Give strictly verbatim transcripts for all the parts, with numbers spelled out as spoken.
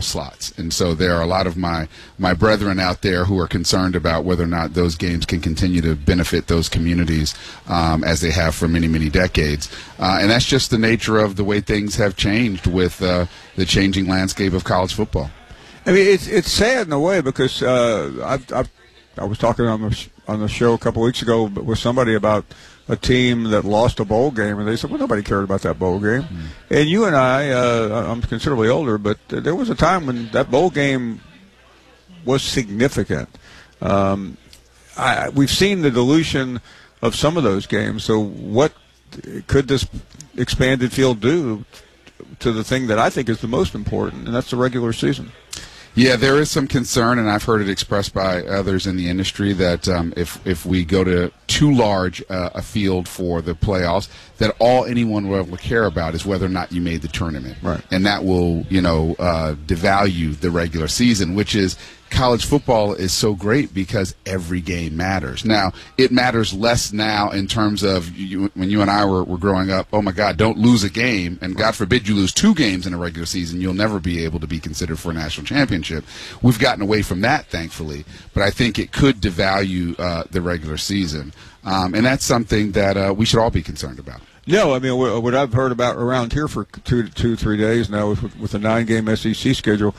slots. And so there are a lot of my, my brethren out there who are concerned about whether or not those games can continue to benefit those communities um, as they have for many, many decades. Uh, and that's just the nature of the way things have changed with uh, the changing landscape of college football. I mean, it's it's sad in a way because uh, I've, I've, I was talking on the, on the show a couple of weeks ago with somebody about a team that lost a bowl game, and they said, well, nobody cared about that bowl game. Mm. And you and I, uh, I'm considerably older, but there was a time when that bowl game was significant. Um, I, we've seen the dilution of some of those games, so what could this expanded field do to the thing that I think is the most important, and that's the regular season? Yeah, there is some concern, and I've heard it expressed by others in the industry, that um, if if we go to too large uh, a field for the playoffs, that all anyone will ever care about is whether or not you made the tournament. Right. And that will, you know, uh, devalue the regular season, which is college football is so great because every game matters. Now, it matters less now in terms of you, when you and I were, were growing up, oh, my God, don't lose a game, and God forbid you lose two games in a regular season, you'll never be able to be considered for a national championship. We've gotten away from that, thankfully, but I think it could devalue uh, the regular season, um, and that's something that uh, we should all be concerned about. No, I mean, what I've heard about around here for two, two three days now with, with a nine-game S E C schedule,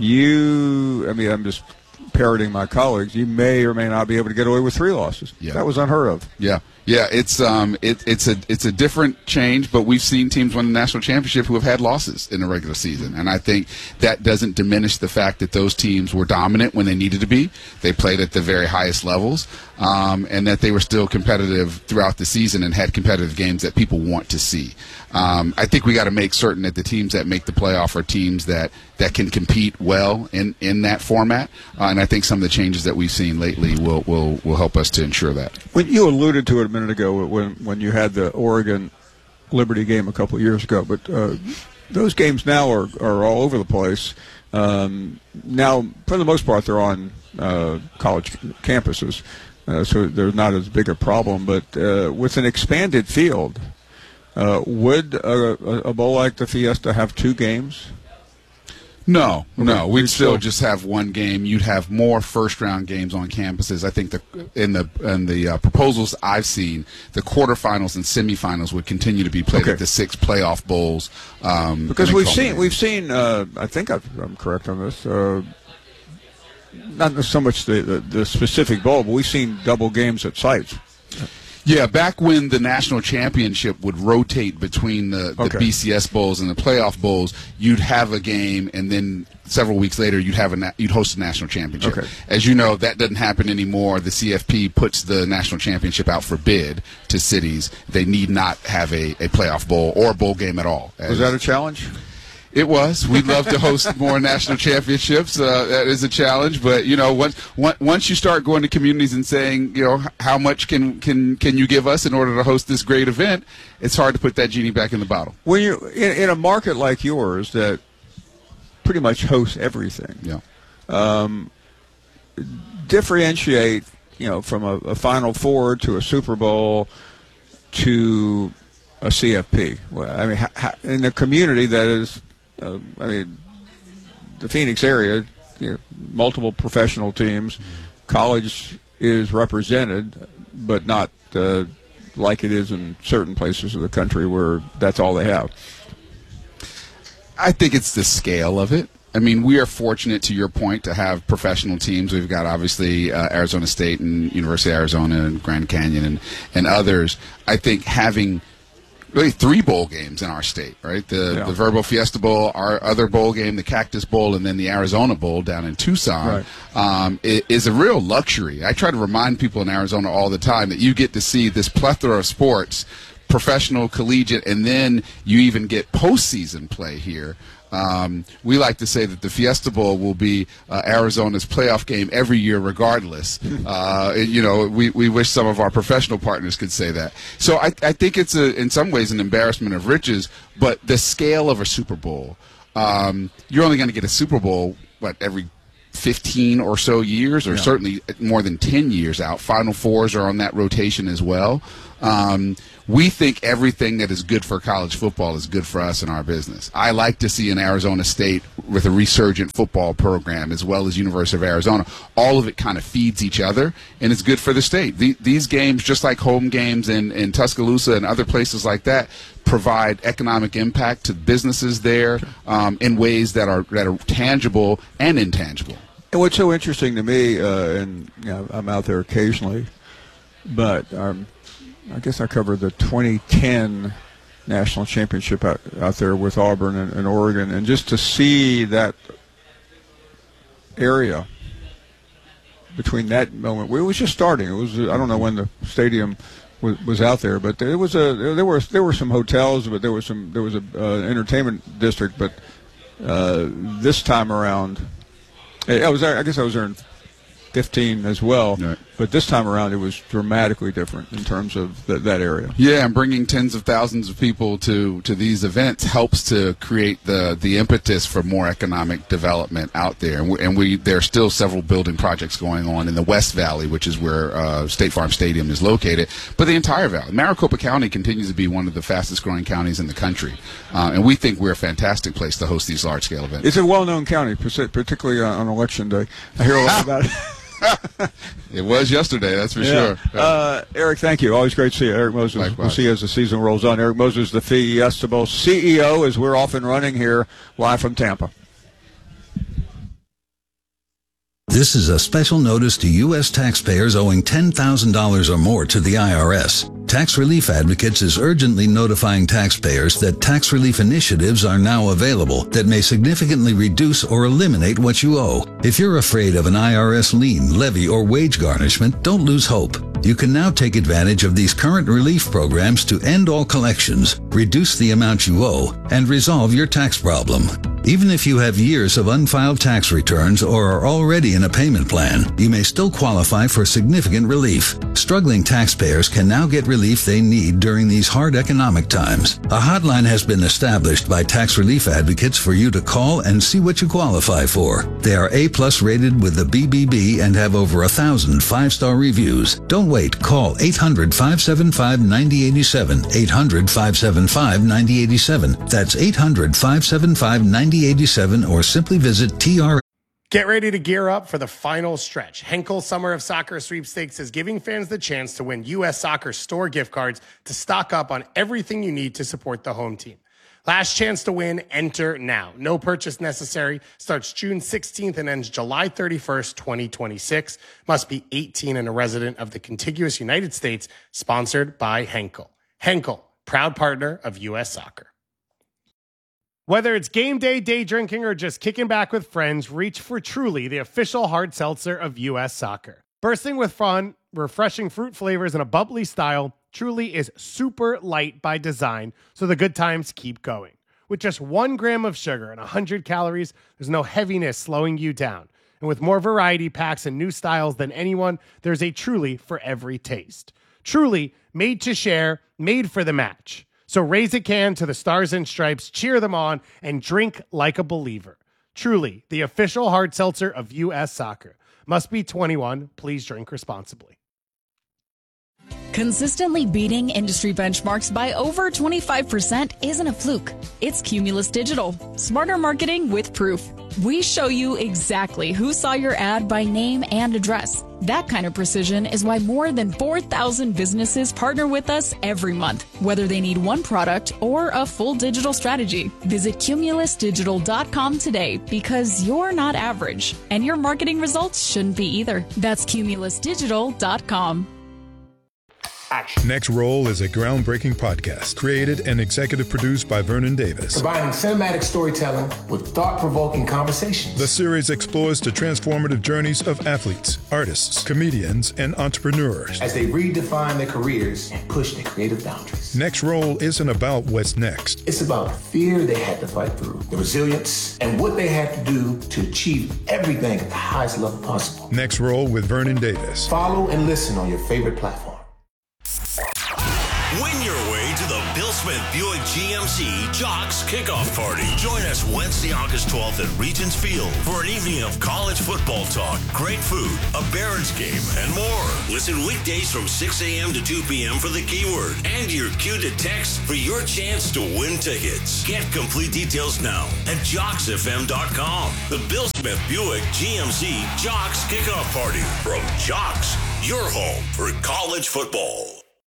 You, I mean, I'm just parroting my colleagues. You may or may not be able to get away with three losses. Yeah. That was unheard of. Yeah, yeah. It's um, it, it's a it's a different change, but we've seen teams win the national championship who have had losses in the regular season, and I think that doesn't diminish the fact that those teams were dominant when they needed to be. They played at the very highest levels, um, and that they were still competitive throughout the season and had competitive games that people want to see. Um, I think we got to make certain that the teams that make the playoff are teams that, that can compete well in, in that format, uh, and I think some of the changes that we've seen lately will, will, will help us to ensure that. When you alluded to it a minute ago when, when you had the Oregon Liberty game a couple of years ago, but uh, those games now are, are all over the place. Um, now, for the most part, they're on uh, college campuses, uh, so there's not as big a problem, but uh, with an expanded field, Uh, would a, a bowl like the Fiesta have two games? No, no. We'd still still just have one game. You'd have more first-round games on campuses. I think the in the in the uh, proposals I've seen, the quarterfinals and semifinals would continue to be played okay. at the six playoff bowls. Um, because we've seen we've seen. Uh, I think I've, I'm correct on this. Uh, not so much the, the the specific bowl, but we've seen double games at sites. Yeah, back when the national championship would rotate between the, the okay. B C S bowls and the playoff bowls, you'd have a game, and then several weeks later, you'd have a na- you'd host a national championship. Okay. As you know, that doesn't happen anymore. The C F P puts the national championship out for bid to cities. They need not have a, a playoff bowl or a bowl game at all. Was that a challenge? It was. We'd love to host more national championships. Uh, that is a challenge, but you know, once once you start going to communities and saying, you know, how much can can can you give us in order to host this great event, it's hard to put that genie back in the bottle. When you in, in a market like yours that pretty much hosts everything, yeah, um, differentiate, you know, from a, a Final Four to a Super Bowl to a C F P. Well, I mean, ha, ha, in a community that is. Uh, I mean, the Phoenix area, you know, multiple professional teams, college is represented, but not uh, like it is in certain places of the country where that's all they have. I think it's the scale of it. I mean, we are fortunate, to your point, to have professional teams. We've got, obviously, uh, Arizona State and University of Arizona and Grand Canyon and, and others. I think having really three bowl games in our state, right? The yeah. the Verbo Fiesta Bowl, our other bowl game, the Cactus Bowl, and then the Arizona Bowl down in Tucson, right. um, it, is a real luxury. I try to remind people in Arizona all the time that you get to see this plethora of sports, professional, collegiate, and then you even get postseason play here. Um, we like to say that the Fiesta Bowl will be uh, Arizona's playoff game every year regardless. Uh, you know, we, we wish some of our professional partners could say that. So I, I think it's, a, in some ways, an embarrassment of riches, but the scale of a Super Bowl, um, you're only going to get a Super Bowl, what, every fifteen or so years, or yeah. certainly more than ten years out. Final Fours are on that rotation as well. Um, we think everything that is good for college football is good for us in our business. I like to see an Arizona State with a resurgent football program, as well as University of Arizona. All of it kind of feeds each other, and it's good for the state. The, these games, just like home games in, in Tuscaloosa and other places like that, provide economic impact to businesses there um, in ways that are that are tangible and intangible. And what's so interesting to me, uh, and you know, I'm out there occasionally, but um, I guess I covered the twenty ten national championship out, out there with Auburn and, and Oregon, and just to see that area between that moment, it was just starting. It was I don't know when the stadium was, was out there, but there was a there were there were some hotels, but there was some there was a uh, entertainment district, but uh, this time around, I was there, I guess I was there in fifteen as well, right. But this time around it was dramatically different in terms of the, that area. Yeah, and bringing tens of thousands of people to, to these events helps to create the, the impetus for more economic development out there. And, we, and we there are still several building projects going on in the West Valley, which is where uh, State Farm Stadium is located, but the entire valley. Maricopa County continues to be one of the fastest growing counties in the country, uh, and we think we're a fantastic place to host these large-scale events. It's a well-known county, particularly on Election Day. I hear a lot about it. It was yesterday, that's for yeah. sure. Uh, Eric, thank you. Always great to see you. Eric Moses. Likewise. We'll see you as the season rolls on. Eric Moses, the Fiesta C E O, as we're off and running here live from Tampa. This is a special notice to U S taxpayers owing ten thousand dollars or more to the I R S. Tax Relief Advocates is urgently notifying taxpayers that tax relief initiatives are now available that may significantly reduce or eliminate what you owe. If you're afraid of an I R S lien, levy, or wage garnishment, don't lose hope. You can now take advantage of these current relief programs to end all collections, reduce the amount you owe, and resolve your tax problem. Even if you have years of unfiled tax returns or are already in a payment plan, you may still qualify for significant relief. Struggling taxpayers can now get relief they need during these hard economic times. A hotline has been established by Tax Relief Advocates for you to call and see what you qualify for. They are A-plus rated with the B B B and have over a thousand five-star reviews. Don't wait. Call eight hundred, five seven five, nine zero eight seven, eight hundred, five seven five, nine zero eight seven. That's eight hundred, five seven five, nine zero eight seven, or simply visit T R. Get ready to gear up for the final stretch. Henkel Summer of Soccer Sweepstakes is giving fans the chance to win U S Soccer store gift cards to stock up on everything you need to support the home team. Last chance to win, enter now. No purchase necessary. Starts June sixteenth and ends July thirty-first, twenty twenty-six. Must be eighteen and a resident of the contiguous United States. Sponsored by Henkel. Henkel, proud partner of U S Soccer. Whether it's game day, day drinking, or just kicking back with friends, reach for Truly, the official hard seltzer of U S Soccer. Bursting with fun, refreshing fruit flavors, and a bubbly style, Truly is super light by design, so the good times keep going. With just one gram of sugar and one hundred calories, there's no heaviness slowing you down. And with more variety packs and new styles than anyone, there's a Truly for every taste. Truly, made to share, made for the match. So raise a can to the Stars and Stripes, cheer them on, and drink like a believer. Truly, the official hard seltzer of U S Soccer. Must be twenty-one. Please drink responsibly. Consistently beating industry benchmarks by over twenty-five percent isn't a fluke. It's Cumulus Digital. Smarter marketing with proof. We show you exactly who saw your ad by name and address. That kind of precision is why more than four thousand businesses partner with us every month, whether they need one product or a full digital strategy. Visit cumulus digital dot com today, because you're not average, and your marketing results shouldn't be either. That's cumulus digital dot com. Action. Next Roll is a groundbreaking podcast created and executive produced by Vernon Davis. Combining cinematic storytelling with thought-provoking conversations. The series explores the transformative journeys of athletes, artists, comedians, and entrepreneurs as they redefine their careers and push their creative boundaries. Next Roll isn't about what's next. It's about the fear they had to fight through, the resilience, and what they had to do to achieve everything at the highest level possible. Next Roll with Vernon Davis. Follow and listen on your favorite platform. Win your way to the Bill Smith Buick G M C Jocks Kickoff Party. Join us Wednesday, August twelfth at Regents Field for an evening of college football talk, great food, a Barons game, and more. Listen weekdays from six a.m. to two p.m. for the keyword, and you're cued to text for your chance to win tickets. Get complete details now at jocks f m dot com. The Bill Smith Buick G M C Jocks Kickoff Party from Jocks, your home for college football.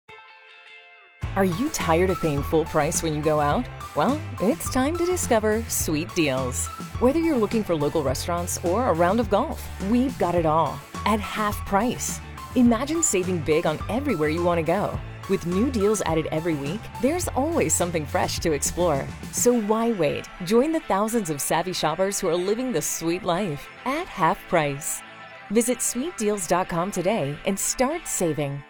Are you tired of paying full price when you go out? Well, it's time to discover Sweet Deals. Whether you're looking for local restaurants or a round of golf, we've got it all at half price. Imagine saving big on everywhere you want to go. With new deals added every week, there's always something fresh to explore. So why wait? Join the thousands of savvy shoppers who are living the sweet life at half price. Visit sweet deals dot com today and start saving.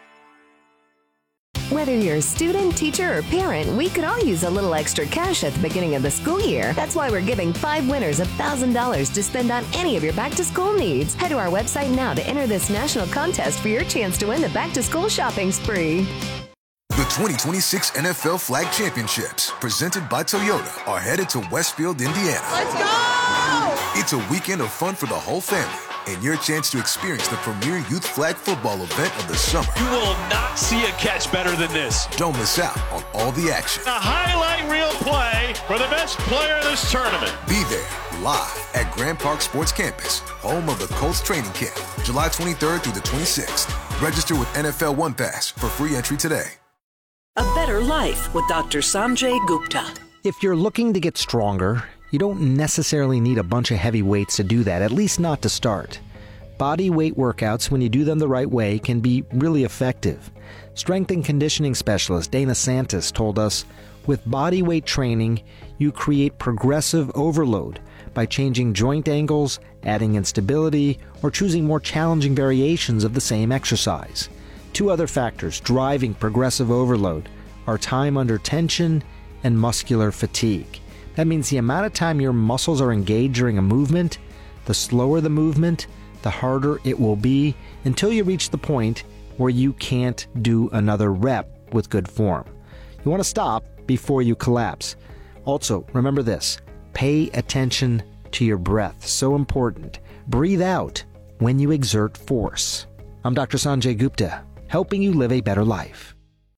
Whether you're a student, teacher, or parent, we could all use a little extra cash at the beginning of the school year. That's why we're giving five winners one thousand dollars to spend on any of your back-to-school needs. Head to our website now to enter this national contest for your chance to win the back-to-school shopping spree. The twenty twenty-six N F L Flag Championships, presented by Toyota, are headed to Westfield, Indiana. Let's go! It's a weekend of fun for the whole family, and your chance to experience the premier youth flag football event of the summer. You will not see a catch better than this. Don't miss out on all the action. A highlight reel play for the best player in this tournament. Be there, live at Grand Park Sports Campus, home of the Colts training camp, July twenty-third through the twenty-sixth. Register with N F L One Pass for free entry today. A better life with Doctor Sanjay Gupta. If you're looking to get stronger, you don't necessarily need a bunch of heavy weights to do that, at least not to start. Body weight workouts, when you do them the right way, can be really effective. Strength and conditioning specialist Dana Santis told us, with body weight training, you create progressive overload by changing joint angles, adding instability, or choosing more challenging variations of the same exercise. Two other factors driving progressive overload are time under tension and muscular fatigue. That means the amount of time your muscles are engaged during a movement, the slower the movement, the harder it will be until you reach the point where you can't do another rep with good form. You want to stop before you collapse. Also, remember this, pay attention to your breath. So important. Breathe out when you exert force. I'm Doctor Sanjay Gupta, helping you live a better life.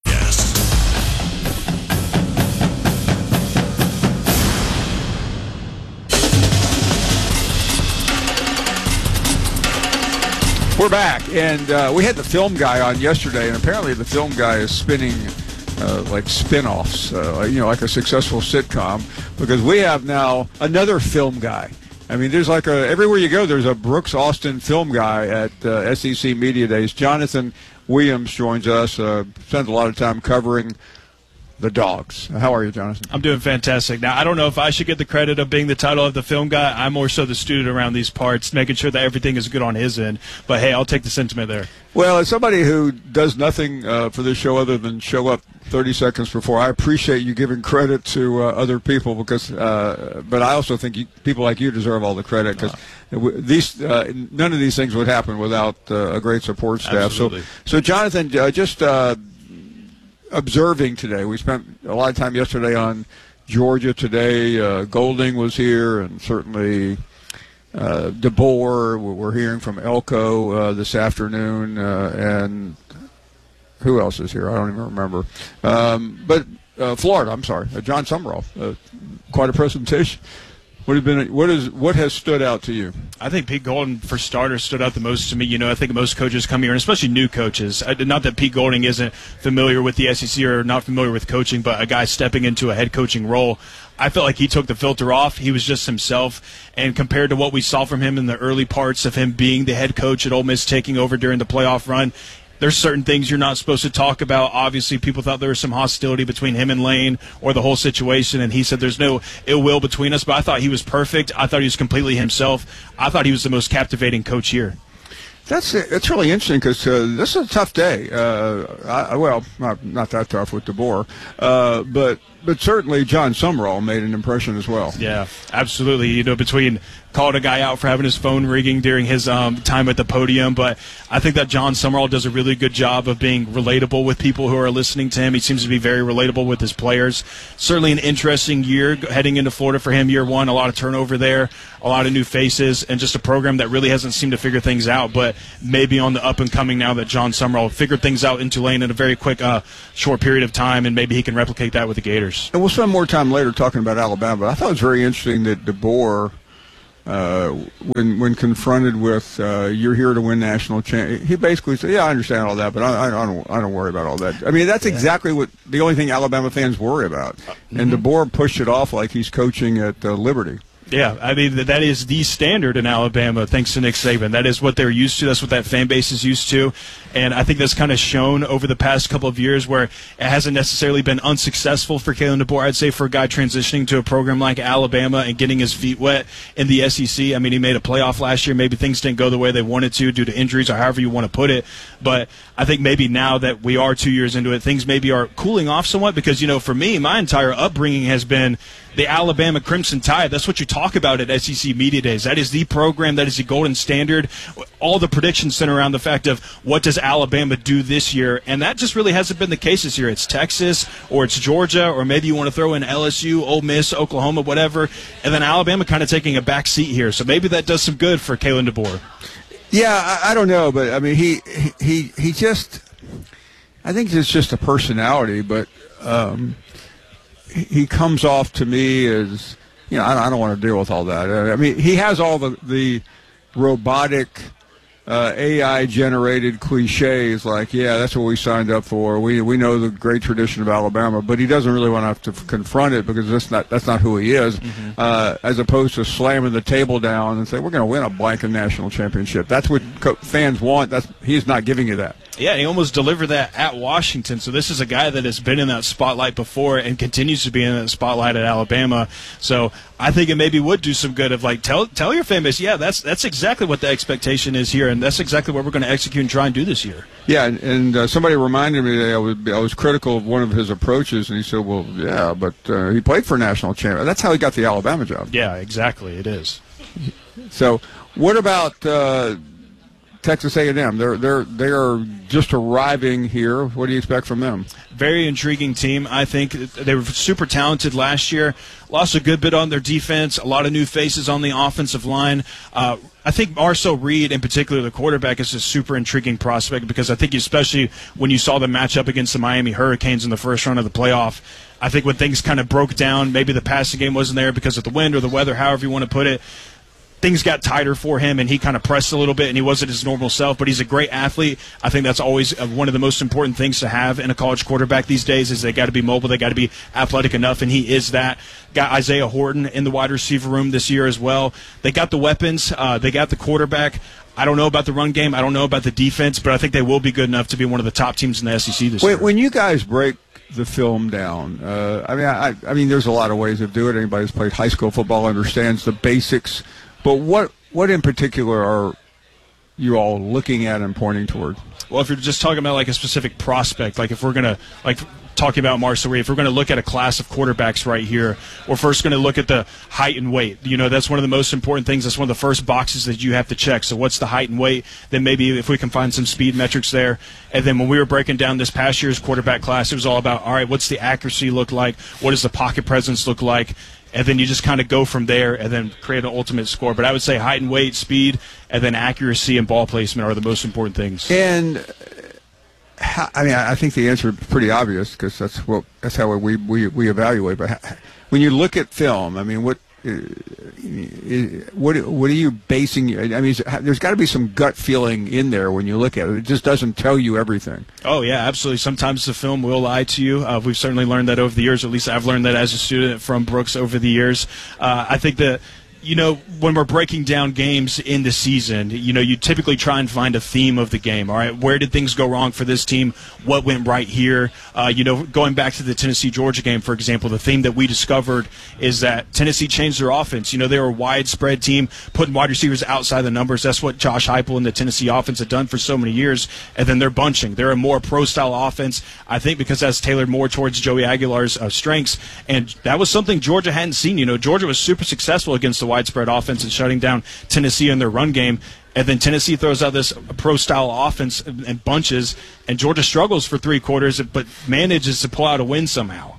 We're back, and uh, we had the film guy on yesterday, and apparently the film guy is spinning uh, like spin-offs, uh, you know, like a successful sitcom, because we have now another film guy. I mean, there's like a, everywhere you go, there's a Brooks Austin film guy at uh, S E C Media Days. Jonathan Williams joins us, uh, spends a lot of time covering the Dogs. How are you, Jonathan? I'm doing fantastic. Now, I don't know if I should get the credit of being the title of the film guy. I'm more so the student around these parts, making sure that everything is good on his end. But, hey, I'll take the sentiment there. Well, as somebody who does nothing uh, for this show other than show up thirty seconds before, I appreciate you giving credit to uh, other people, because. Uh, but I also think you, people like you deserve all the credit, because uh, these uh, none of these things would happen without uh, a great support staff. Absolutely. So, so Jonathan, uh, just. Uh, observing today. We spent a lot of time yesterday on Georgia today. Uh, Golding was here, and certainly uh, DeBoer. We're hearing from Elko uh, this afternoon, uh, and who else is here? I don't even remember. Um, but uh, Florida, I'm sorry, uh, John Summerall. Uh, quite a presentation. What have been? What is? What has stood out to you? I think Pete Golding, for starters, stood out the most to me. You know, I think most coaches come here, and especially new coaches. Not that Pete Golding isn't familiar with the S E C or not familiar with coaching, but a guy stepping into a head coaching role, I felt like he took the filter off. He was just himself. And compared to what we saw from him in the early parts of him being the head coach at Ole Miss, taking over during the playoff run, there's certain things you're not supposed to talk about. Obviously, people thought there was some hostility between him and Lane or the whole situation, and he said there's no ill will between us, but I thought he was perfect. I thought he was completely himself. I thought he was the most captivating coach here. That's it's really interesting, because uh, this is a tough day. Uh, I, well, not, not that tough with DeBoer, uh, but but certainly John Summerall made an impression as well. Yeah, absolutely. You know, between called a guy out for having his phone ringing during his um, time at the podium. But I think that John Summerall does a really good job of being relatable with people who are listening to him. He seems to be very relatable with his players. Certainly an interesting year heading into Florida for him, year one. A lot of turnover there, a lot of new faces, and just a program that really hasn't seemed to figure things out, but maybe on the up and coming now that John Summerall figured things out in Tulane in a very quick, uh, short period of time, and maybe he can replicate that with the Gators. And we'll spend more time later talking about Alabama. I thought it was very interesting that DeBoer, uh, when when confronted with uh, "You're here to win national champ," he basically said, "Yeah, I understand all that, but I, I don't I don't worry about all that." I mean, that's yeah. exactly what the only thing Alabama fans worry about. Mm-hmm. And DeBoer pushed it off like he's coaching at uh, Liberty. Yeah, I mean, that is the standard in Alabama, thanks to Nick Saban. That is what they're used to. That's what that fan base is used to. And I think that's kind of shown over the past couple of years where it hasn't necessarily been unsuccessful for Kalen DeBoer. I'd say for a guy transitioning to a program like Alabama and getting his feet wet in the S E C. I mean, he made a playoff last year. Maybe things didn't go the way they wanted to due to injuries or however you want to put it. But I think maybe now that we are two years into it, things maybe are cooling off somewhat because, you know, for me, my entire upbringing has been the Alabama Crimson Tide. That's what you talk about at S E C Media Days. That is the program. That is the golden standard. All the predictions center around the fact of what does Alabama do this year, and that just really hasn't been the case this year. It's Texas or it's Georgia, or maybe you want to throw in L S U, Ole Miss, Oklahoma, whatever, and then Alabama kind of taking a back seat here. So maybe that does some good for Kalen DeBoer. Yeah, I, I don't know, but I mean, he he he just, I think it's just a personality, but um, he comes off to me as, you know, I, I don't want to deal with all that. I mean, he has all the the robotic, uh, A I-generated cliches like, yeah, that's what we signed up for. We we know the great tradition of Alabama, but he doesn't really want to have to confront it because that's not that's not who he is. Mm-hmm. Uh, as opposed to slamming the table down and say we're going to win a blanket national championship. That's what co- fans want. That's he's not giving you that. Yeah, he almost delivered that at Washington. So this is a guy that has been in that spotlight before and continues to be in that spotlight at Alabama. So I think it maybe would do some good of like tell tell your fan base, yeah, that's that's exactly what the expectation is here, and that's exactly what we're going to execute and try and do this year. Yeah, and, and uh, somebody reminded me that I was I was critical of one of his approaches, and he said, well, yeah, but uh, he played for a national champion. That's how he got the Alabama job. Yeah, exactly. It is. So what about uh, Texas A and M? They're they're they are just arriving here. What do you expect from them? Very intriguing team. I think they were super talented last year. Lost a good bit on their defense. A lot of new faces on the offensive line. Uh, I think Marcel Reed, in particular, the quarterback, is a super intriguing prospect because I think especially when you saw them match up against the Miami Hurricanes in the first round of the playoff, I think when things kind of broke down, maybe the passing game wasn't there because of the wind or the weather, however you want to put it, things got tighter for him, and he kind of pressed a little bit, and he wasn't his normal self, but he's a great athlete. I think that's always one of the most important things to have in a college quarterback these days is they got to be mobile, they got to be athletic enough, and he is that. Got Isaiah Horton in the wide receiver room this year as well. They got the weapons. Uh, they got the quarterback. I don't know about the run game. I don't know about the defense, but I think they will be good enough to be one of the top teams in the S E C this when, year. When you guys break the film down, uh, I mean, I, I mean, there's a lot of ways of doing it. Anybody who's played high school football understands the basics, but what What in particular are you all looking at and pointing toward? Well, if you're just talking about like a specific prospect, like if we're going to, like talking about Marcel Reed, if we're going to look at a class of quarterbacks right here, we're first going to look at the height and weight. You know, that's one of the most important things. That's one of the first boxes that you have to check. So what's the height and weight? Then maybe if we can find some speed metrics there. And then when we were breaking down this past year's quarterback class, it was all about, all right, what's the accuracy look like? What does the pocket presence look like? And then you just kind of go from there and then create an ultimate score. But I would say height and weight, speed, and then accuracy and ball placement are the most important things. And I mean, I think the answer is pretty obvious because that's what that's how we, we, we evaluate. But when you look at film, I mean, what what what are you basing? I mean, there's got to be some gut feeling in there when you look at it. It just doesn't tell you everything. Oh yeah, absolutely. Sometimes the film will lie to you. Uh, we've certainly learned that over the years. At least I've learned that as a student from Brooks over the years. Uh, I think that, you know, when we're breaking down games in the season, you know, you typically try and find a theme of the game. All right, where did things go wrong for this team? What went right here? Uh, you know, going back to the Tennessee-Georgia game, for example, the theme that we discovered is that Tennessee changed their offense. You know, they were a widespread team, putting wide receivers outside the numbers. That's what Josh Heupel and the Tennessee offense had done for so many years. And then they're bunching. They're a more pro-style offense, I think, because that's tailored more towards Joey Aguilar's uh, strengths. And that was something Georgia hadn't seen. You know, Georgia was super successful against the widespread offense and shutting down Tennessee in their run game. And then Tennessee throws out this pro-style offense in bunches, and Georgia struggles for three quarters, but manages to pull out a win somehow.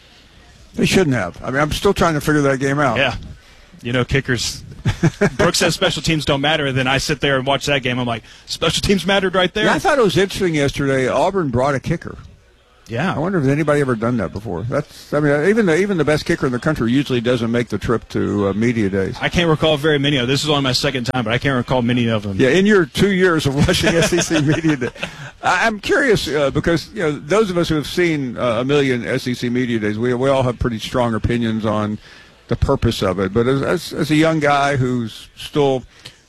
They shouldn't have. I mean, I'm still trying to figure that game out. Yeah. You know, kickers. Brooks says special teams don't matter, and then I sit there and watch that game. I'm like, special teams mattered right there? Yeah, I thought it was interesting yesterday. Auburn brought a kicker. Yeah. I wonder if anybody ever done that before. That's, I mean, even the, even the best kicker in the country usually doesn't make the trip to uh, media days. I can't recall very many of them. This is only my second time, but I can't recall many of them. Yeah, in your two years of watching S E C media day. I'm curious uh, because, you know, those of us who have seen uh, a million S E C media days, we we all have pretty strong opinions on the purpose of it. But as as, as a young guy who's still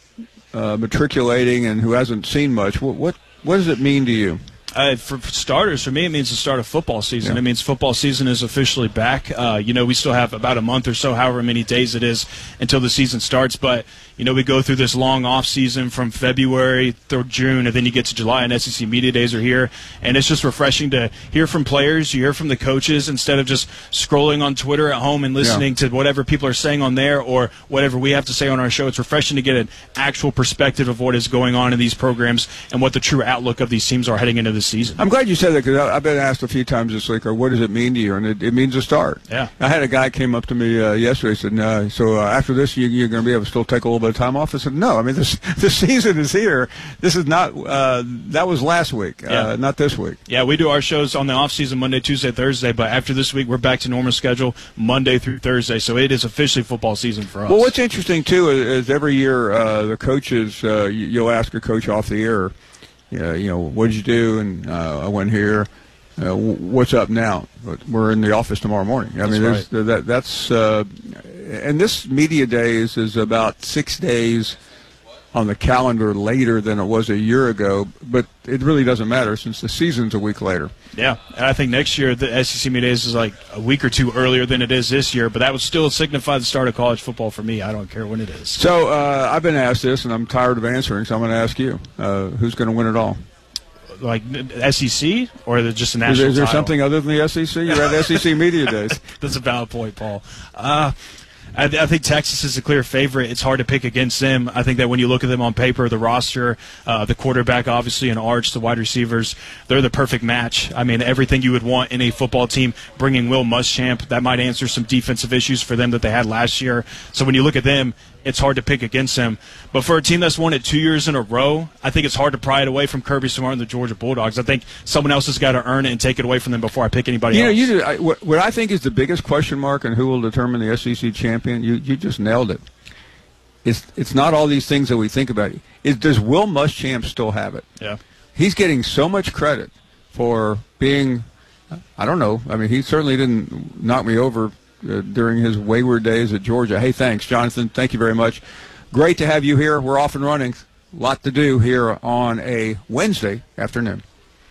uh, matriculating and who hasn't seen much, what what, what does it mean to you? Uh, for starters, for me, it means the start of football season. Yeah. It means football season is officially back. Uh, you know, we still have about a month or so, however many days it is, until the season starts. But, you know, we go through this long off season from February through June, and then you get to July, and S E C Media Days are here. And it's just refreshing to hear from players, you hear from the coaches, instead of just scrolling on Twitter at home and listening yeah. to whatever people are saying on there or whatever we have to say on our show. It's refreshing to get an actual perspective of what is going on in these programs and what the true outlook of these teams are heading into the season. I'm glad you said that because I've been asked a few times this week, or what does it mean to you? And it, it means a start. Yeah. I had a guy came up to me uh, yesterday and said, uh, so uh, after this, you, you're going to be able to still take a little bit of time off? I said, no. I mean, this the season is here. This is not, uh, that was last week, yeah. uh, not this week. Yeah, we do our shows on the off season Monday, Tuesday, Thursday, but after this week, we're back to normal schedule Monday through Thursday, so it is officially football season for us. Well, what's interesting, too, is, is every year uh, the coaches, uh, you, you'll ask a coach off the air, Uh, you know, what did you do? And uh, I went here. Uh, what's up now? But we're in the office tomorrow morning. I that's mean, right. that that's uh, and this media days is about six days on the calendar later than it was a year ago. But it really doesn't matter since the season's a week later. Yeah, and I think next year the S E C Media Days is like a week or two earlier than it is this year, but that would still signify the start of college football for me. I don't care when it is. So uh, I've been asked this, and I'm tired of answering, so I'm going to ask you. Uh, who's going to win it all? Like S E C or is it just a national Is there, is there title? something other than the S E C? You're at S E C Media Days. That's a valid point, Paul. Uh, I, I think Texas is a clear favorite. It's hard to pick against them. I think that when you look at them on paper, the roster, uh, the quarterback, obviously, and Arch, the wide receivers, they're the perfect match. I mean, everything you would want in a football team. Bringing Will Muschamp, that might answer some defensive issues for them that they had last year. So when you look at them, it's hard to pick against them. But for a team that's won it two years in a row, I think it's hard to pry it away from Kirby Smart and the Georgia Bulldogs. I think someone else has got to earn it and take it away from them before I pick anybody you know, else. You know, I, what, what I think is the biggest question mark and who will determine the S E C champion, you, you just nailed it. It's, it's not all these things that we think about. It, does Will Muschamp still have it? Yeah. He's getting so much credit for being, I don't know, I mean, he certainly didn't knock me over Uh, during his wayward days at Georgia. Hey, thanks, Jonathan. Thank you very much. Great to have you here. We're off and running. A lot to do here on a Wednesday afternoon.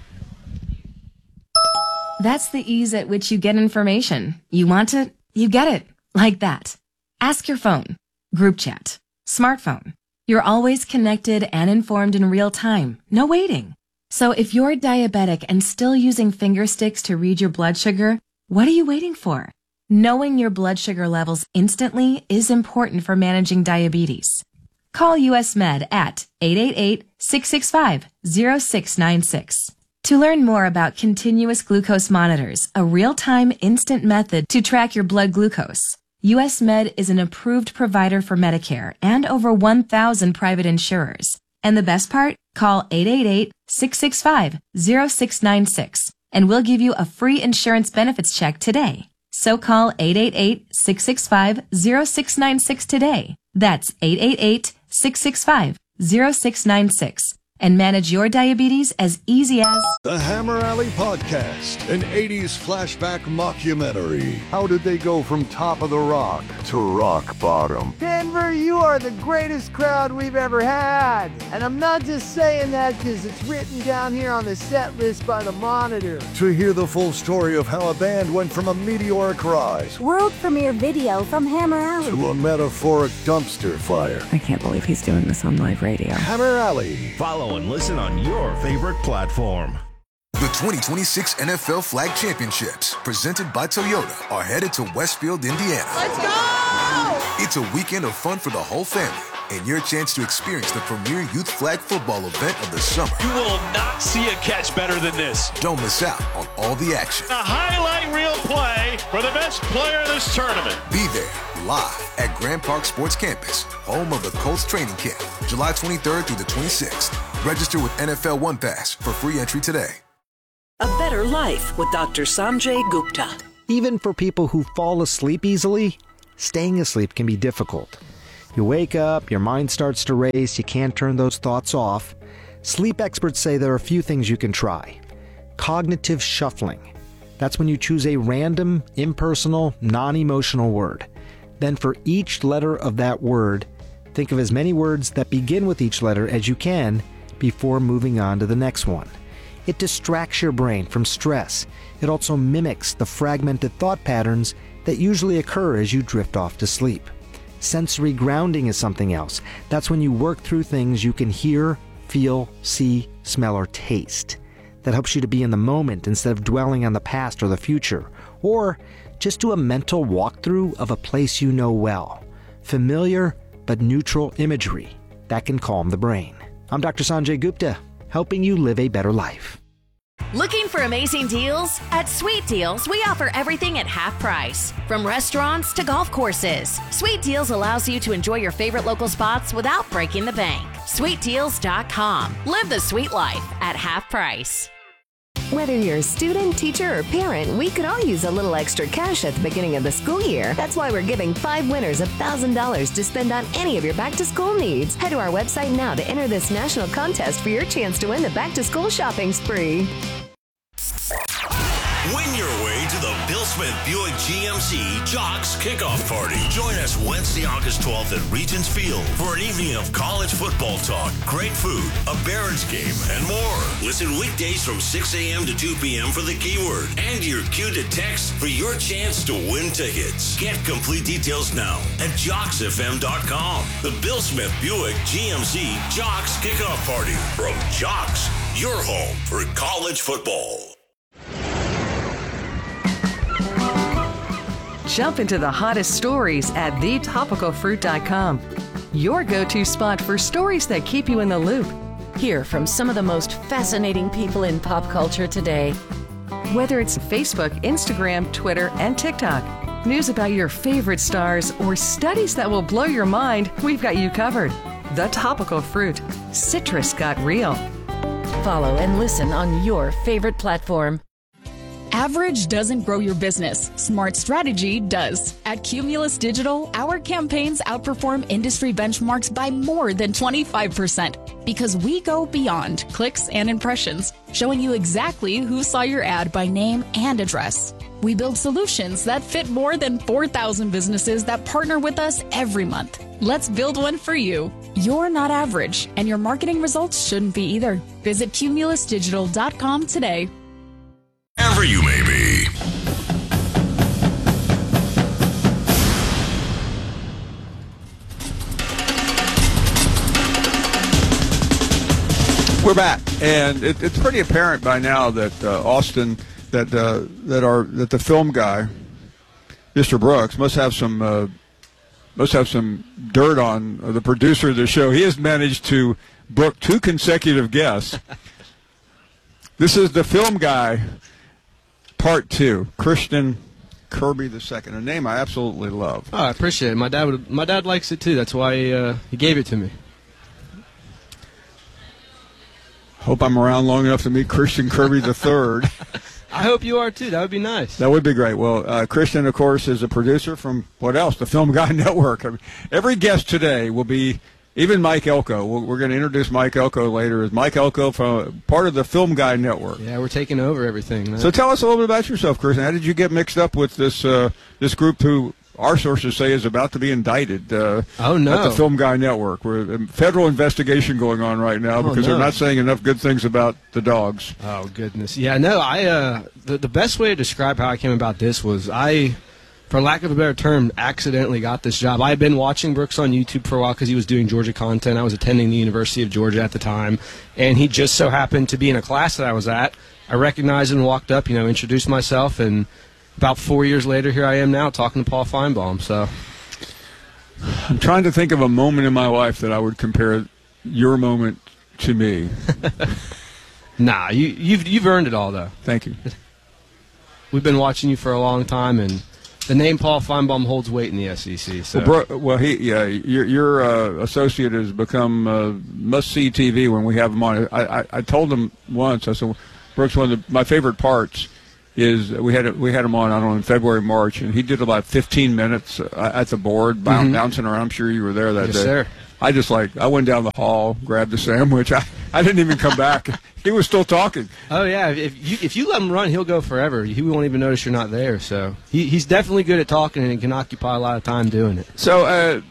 That's the ease at which you get information. You want it, you get it. Like that. Ask your phone. Group chat. Smartphone. You're always connected and informed in real time. No waiting. So if you're diabetic and still using finger sticks to read your blood sugar, what are you waiting for? Knowing your blood sugar levels instantly is important for managing diabetes. Call U S Med at eight eight eight, six six five, zero six nine six. To learn more about continuous glucose monitors, a real-time instant method to track your blood glucose, U S Med is an approved provider for Medicare and over one thousand private insurers. And the best part? Call eight eight eight, six six five, zero six nine six and we'll give you a free insurance benefits check today. So call eight eight eight, six six five, zero six nine six today. That's eight eight eight, six six five, zero six nine six. And manage your diabetes as easy as... The Hammer Alley Podcast, an eighties flashback mockumentary. How did they go from top of the rock to rock bottom? Denver, you are the greatest crowd we've ever had. And I'm not just saying that because it's written down here on the set list by the Monitor. To hear the full story of how a band went from a meteoric rise... World premiere video from Hammer Alley. ...to a metaphoric dumpster fire. I can't believe he's doing this on live radio. Hammer Alley. Follow and listen on your favorite platform. The twenty twenty-six N F L Flag Championships, presented by Toyota, are headed to Westfield, Indiana. Let's go! It's a weekend of fun for the whole family and your chance to experience the premier youth flag football event of the summer. You will not see a catch better than this. Don't miss out on all the action. A highlight reel play for the best player of this tournament. Be there live at Grand Park Sports Campus, home of the Colts training camp, July twenty-third through the twenty-sixth. Register with N F L One Pass for free entry today. A better life with Doctor Sanjay Gupta. Even for people who fall asleep easily, staying asleep can be difficult. You wake up, your mind starts to race, you can't turn those thoughts off. Sleep experts say there are a few things you can try. Cognitive shuffling. That's when you choose a random, impersonal, non-emotional word. Then for each letter of that word, think of as many words that begin with each letter as you can before moving on to the next one. It distracts your brain from stress. It also mimics the fragmented thought patterns that usually occur as you drift off to sleep. Sensory grounding is something else. That's when you work through things you can hear, feel, see, smell, or taste. That helps you to be in the moment instead of dwelling on the past or the future. Or just do a mental walkthrough of a place you know well. Familiar but neutral imagery. That can calm the brain. I'm Doctor Sanjay Gupta, helping you live a better life. Looking for amazing deals? At Sweet Deals, we offer everything at half price. From restaurants to golf courses, Sweet Deals allows you to enjoy your favorite local spots without breaking the bank. sweet deals dot com. Live the sweet life at half price. Whether you're a student, teacher, or parent, we could all use a little extra cash at the beginning of the school year. That's why we're giving five winners one thousand dollars to spend on any of your back-to-school needs. Head to our website now to enter this national contest for your chance to win the back-to-school shopping spree. Win your way to the Bill Smith Buick G M C Jocks Kickoff Party. Join us Wednesday, August twelfth at Regents Field for an evening of college football talk, great food, a Barons game, and more. Listen weekdays from six a.m. to two p.m. for the keyword and your cue to text for your chance to win tickets. Get complete details now at jocks f m dot com. The Bill Smith Buick G M C Jocks Kickoff Party from Jocks, your home for college football. Jump into the hottest stories at the topical fruit dot com. Your go-to spot for stories that keep you in the loop. Hear from some of the most fascinating people in pop culture today. Whether it's Facebook, Instagram, Twitter, and TikTok, news about your favorite stars, or studies that will blow your mind, we've got you covered. The Topical Fruit. Citrus got real. Follow and listen on your favorite platform. Average doesn't grow your business. Smart strategy does. At Cumulus Digital, our campaigns outperform industry benchmarks by more than twenty-five percent because we go beyond clicks and impressions, showing you exactly who saw your ad by name and address. We build solutions that fit more than four thousand businesses that partner with us every month. Let's build one for you. You're not average, and your marketing results shouldn't be either. Visit cumulus digital dot com today. Wherever you may be. We're back, and it, it's pretty apparent by now that uh, Austin, that uh, that our that the film guy, Mister Brooks, must have some uh, must have some dirt on uh, the producer of the show. He has managed to book two consecutive guests. This is the film guy. Part two, Christian Kirby the Second, a name I absolutely love. Oh, I appreciate it. My dad would, my dad likes it too. That's why he, uh, he gave it to me. Hope I'm around long enough to meet Christian Kirby the Third. I hope you are too. That would be nice. That would be great. Well, uh, Christian, of course, is a producer from what else? The Film Guy Network. I mean, every guest today will be. Even Mike Elko. We're going to introduce Mike Elko later. Is Mike Elko from part of the Film Guy Network? Yeah, we're taking over everything. Man. So tell us a little bit about yourself, Chris. How did you get mixed up with this uh, this group who our sources say is about to be indicted? Uh, oh no! At the Film Guy Network, where a federal investigation going on right now because oh, no. they're not saying enough good things about the dogs. Oh goodness! Yeah, no. I uh, the the best way to describe how I came about this was I. For lack of a better term, accidentally got this job. I had been watching Brooks on YouTube for a while because he was doing Georgia content. I was attending the University of Georgia at the time, and he just so happened to be in a class that I was at. I recognized him and walked up, you know, introduced myself, and about four years later, here I am now talking to Paul Feinbaum. So, I'm trying to think of a moment in my life that I would compare your moment to me. Nah, you, you've you've earned it all, though. Thank you. We've been watching you for a long time, and the name Paul Feinbaum holds weight in the S E C. So. Well, bro, well, he, yeah, your, your uh, associate has become uh, must-see T V when we have him on. I, I, I told him once, I said, Brooks, one of the, my favorite parts is we had we had him on, I don't know, in February, March, and he did about fifteen minutes uh, at the board, bound, Mm-hmm. bouncing around. I'm sure you were there that Yes, day. sir. I just like, I went down the hall, grabbed a sandwich. I, I didn't even come back. He was still talking. Oh, yeah. If you if you let him run, he'll go forever. He won't even notice you're not there. So he, he's definitely good at talking and can occupy a lot of time doing it. So, uh,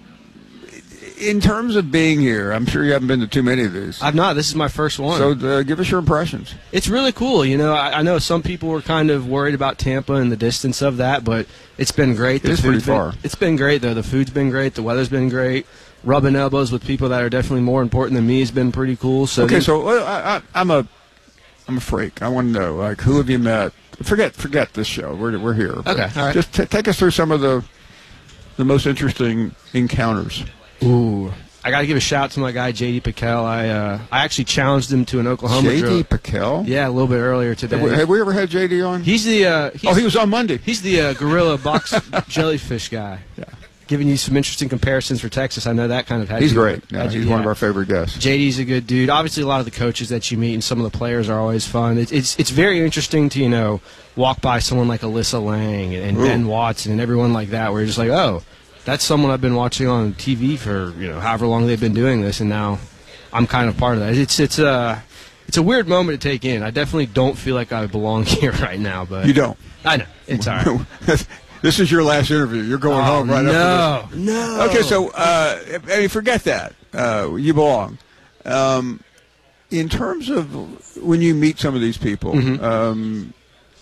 in terms of being here, I'm sure you haven't been to too many of these. I've not. This is my first one. So uh, give us your impressions. It's really cool. You know, I, I know some people were kind of worried about Tampa and the distance of that, but it's been great. It is pretty far. Been, it's been great, though. The food's been great. The weather's been great. Rubbing elbows with people that are definitely more important than me has been pretty cool. So okay, these, so well, I, I, I'm a, I'm a freak. I want to know, like, who have you met? Forget, forget this show. We're we're here. Okay, all right. Just t- take us through some of the, the most interesting encounters. Ooh, I got to give a shout out to my guy J D Piquel. I uh, I actually challenged him to an Oklahoma J D drill. Piquel? Yeah, a little bit earlier today. Have we, have we ever had J D on? He's the. Uh, he's, oh, he was on Monday. He's the uh, gorilla box jellyfish guy. Yeah. Giving you some interesting comparisons for Texas. I know that kind of had He's you, great. Yeah, had he's you, one yeah. of our favorite guests. J D's a good dude. Obviously, a lot of the coaches that you meet and some of the players are always fun. It's it's, it's very interesting to, you know, walk by someone like Alyssa Lang and, and Ben Watson and everyone like that, where you're just like, oh, that's someone I've been watching on T V for, you know, however long they've been doing this, and now I'm kind of part of that. It's it's a it's a weird moment to take in. I definitely don't feel like I belong here right now, but You don't. I know it's all right. This is your last interview. You're going Oh, home right no, after this. no. Okay, so uh, I mean, forget that. Uh, you belong. Um, in terms of when you meet some of these people, Mm-hmm. um,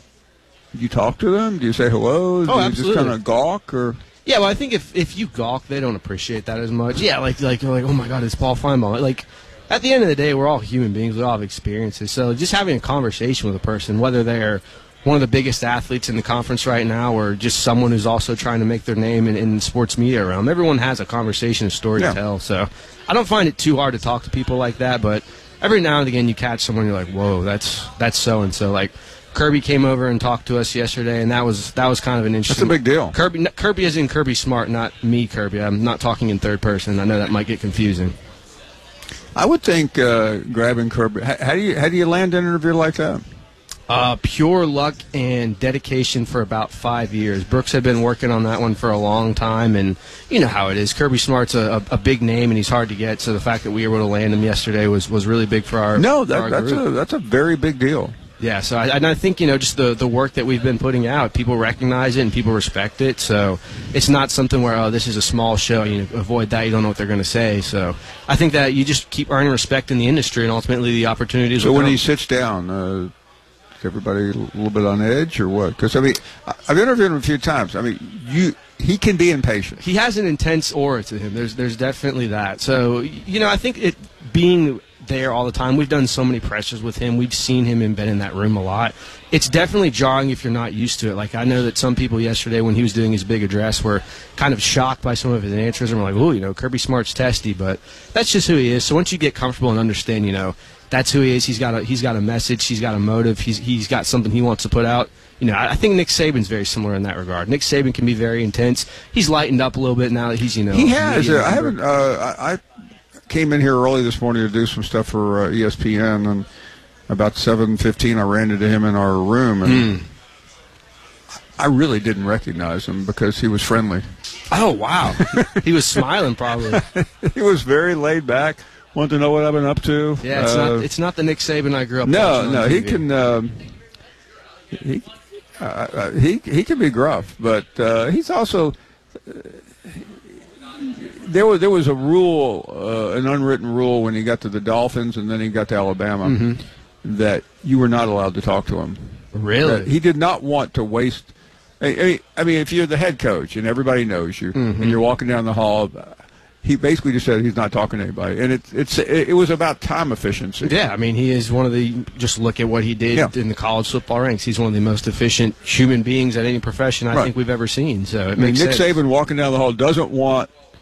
do you talk to them? Do you say hello? Do Oh, you absolutely. just kind of gawk? Or Yeah, well, I think if, if you gawk, they don't appreciate that as much. Yeah, like like like oh my God, it's Paul Feinbaum. Like at the end of the day, we're all human beings. We all have experiences. So just having a conversation with a person, whether they're one of the biggest athletes in the conference right now or just someone who's also trying to make their name in, in the sports media realm, everyone has a conversation, a story Yeah. to tell. So I don't find it too hard to talk to people like that, but every now and again you catch someone, you're like, whoa, that's that's so and so. Like Kirby came over and talked to us yesterday, and that was that was kind of an interesting. That's a big deal. Kirby, Kirby is in Kirby Smart, not me, Kirby. I'm not talking in third person. I know that might get confusing. I would think uh, grabbing Kirby. How, how do you how do you land an interview like that? Uh, pure luck and dedication for about five years. Brooks had been working on that one for a long time, and you know how it is. Kirby Smart's a, a, a big name, and he's hard to get. So the fact that we were able to land him yesterday was, was really big for our No, for our that, that's group. a that's a very big deal. Yeah, so I, and I think, you know, just the, the work that we've been putting out, people recognize it and people respect it. So it's not something where, oh, this is a small show. You know, avoid that. You don't know what they're going to say. So I think that you just keep earning respect in the industry, and ultimately the opportunities So will when come. he sits down, uh, is everybody a little bit on edge or what? Because I mean, I- I've interviewed him a few times. I mean, you he can be impatient. He has an intense aura to him. There's there's definitely that. So, you know, I think it being there all the time, we've done so many pressures with him. We've seen him and been in that room a lot. It's definitely jarring if you're not used to it. Like, I know that some people yesterday when he was doing his big address were kind of shocked by some of his answers and were like, oh, you know, Kirby Smart's testy, but that's just who he is. So once you get comfortable and understand, you know, that's who he is. He's got a he's got a message. He's got a motive. He's he's got something he wants to put out. You know, I, I think Nick Saban's very similar in that regard. Nick Saban can be very intense. He's lightened up a little bit now that he's, you know, He has. media Uh, I member. haven't. Uh, I, I came in here early this morning to do some stuff for uh, E S P N, and about seven fifteen, I ran into him in our room, and Mm. I really didn't recognize him because he was friendly. Oh, wow. He was smiling probably. He was very laid back. Wanted to know what I've been up to. Yeah, it's Uh, not it's not the Nick Saban I grew up No, watching on no, he T V. can. Um, he, uh, uh, he he can be gruff, but uh, he's also. Uh, there was there was a rule, uh, an unwritten rule, when he got to the Dolphins and then he got to Alabama, Mhm. that you were not allowed to talk to him. Really? That he did not want to waste. I I mean, I mean, if you're the head coach and everybody knows you, Mhm. and you're walking down the hall. He basically just said he's not talking to anybody, and it's it's it was about time efficiency. Yeah, I mean, he is one of the, just look at what he did Yeah. in the college football ranks. He's one of the most efficient human beings at any profession I Right. think we've ever seen. So it I mean, makes Nick sense. Saban walking down the hall doesn't want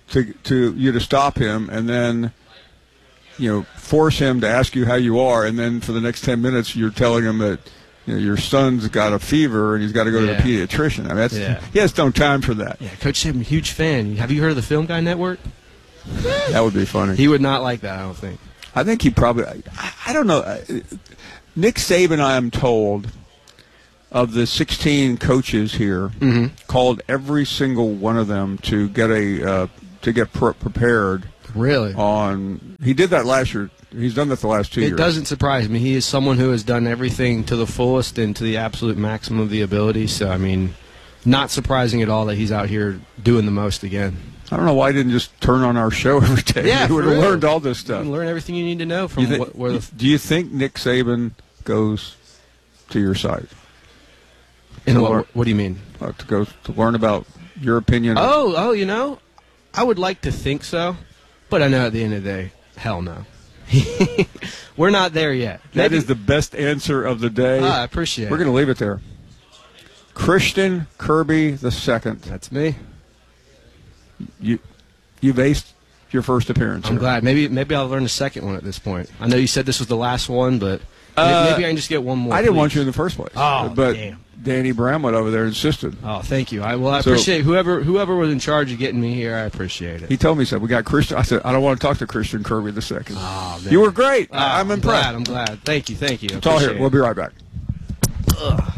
to to you to stop him, and then you know force him to ask you how you are, and then for the next ten minutes you're telling him that you know, your son's got a fever and he's got to go yeah. to the pediatrician. I mean, that's, yeah. he has no time for that. Yeah, Coach Saban, huge fan. Have you heard of the Film Guy Network? That would be funny. He would not like that, I don't think. I think he probably, I, I don't know. Nick Saban, I am told, of the sixteen coaches here, mm-hmm. called every single one of them to get a uh, to get pre- prepared. Really? On he did that last year. He's done that the last two it years. It doesn't surprise me. He is someone who has done everything to the fullest and to the absolute maximum of the ability. So, I mean, not surprising at all that he's out here doing the most again. I don't know why he didn't just turn on our show every day. Yeah, he would have real. learned all this stuff. You can learn everything you need to know from think, what, where the. Do you think Nick Saban goes to your side? In what, learn, what do you mean? Uh, to go to learn about your opinion. Oh, oh, you know, I would like to think so, but I know at the end of the day, hell no. We're not there yet. That Maybe. is the best answer of the day. Ah, I appreciate We're it. going to leave it there. Christian Kirby the second. That's me. You, you've aced your first appearance. I'm here. glad. Maybe maybe I'll learn the second one at this point. I know you said this was the last one, but uh, maybe I can just get one more. I didn't please. want you in the first place. Oh, but damn. Danny Bramlett over there insisted. Oh, thank you. I well, I So- appreciate whoever whoever was in charge of getting me here. I appreciate it. He told me, he said, we got Christian. I said, I don't want to talk to Christian Kirby the second. Oh, man. You were great. Oh, I'm impressed. Glad, I'm glad. Thank you. Thank you. It's all here. Appreciate We'll it. be right back. Ugh.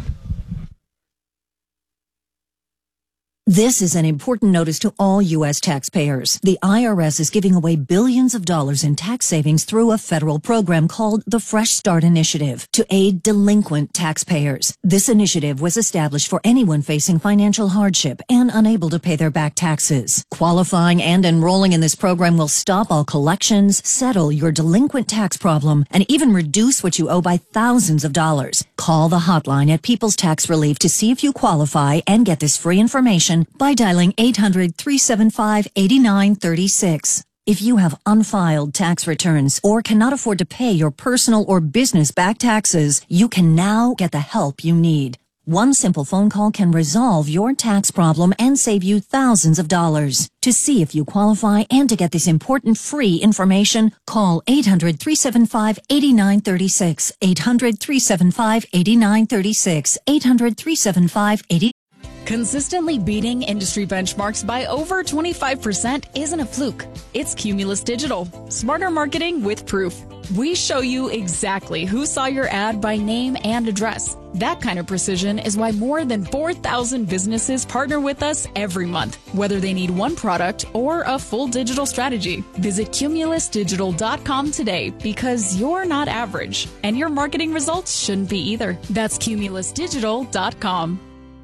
This is an important notice to all U S taxpayers. The I R S is giving away billions of dollars in tax savings through a federal program called the Fresh Start Initiative to aid delinquent taxpayers. This initiative was established for anyone facing financial hardship and unable to pay their back taxes. Qualifying and enrolling in this program will stop all collections, settle your delinquent tax problem, and even reduce what you owe by thousands of dollars. Call the hotline at People's Tax Relief to see if you qualify and get this free information by dialing eight hundred, three seven five, eight nine three six. If you have unfiled tax returns or cannot afford to pay your personal or business back taxes, you can now get the help you need. One simple phone call can resolve your tax problem and save you thousands of dollars. To see if you qualify and to get this important free information, call eight hundred, three seven five, eight nine three six, eight hundred, three seven five, eight nine three six, eight hundred, three seven five, eight nine three six. Consistently beating industry benchmarks by over twenty-five percent isn't a fluke. It's Cumulus Digital. Smarter marketing with proof. We show you exactly who saw your ad by name and address. That kind of precision is why more than four thousand businesses partner with us every month, whether they need one product or a full digital strategy. Visit cumulus digital dot com today because you're not average, and your marketing results shouldn't be either. That's cumulus digital dot com.